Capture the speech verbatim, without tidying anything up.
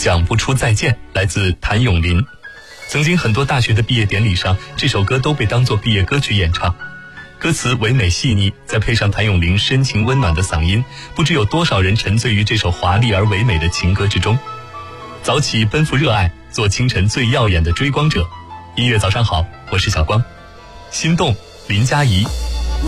讲不出再见，来自谭咏麟。曾经很多大学的毕业典礼上，这首歌都被当作毕业歌曲演唱。歌词唯美细腻，再配上谭咏麟深情温暖的嗓音，不知有多少人沉醉于这首华丽而唯美的情歌之中。早起奔赴热爱，做清晨最耀眼的追光者。音乐早上好，我是小光。心动林佳怡。